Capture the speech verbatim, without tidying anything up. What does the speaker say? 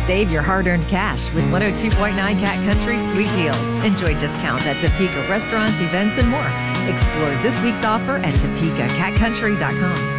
Save your hard-earned cash with one oh two point nine Cat Country Sweet Deals. Enjoy discounts at Topeka restaurants, events, and more. Explore this week's offer at topeka cat country dot com.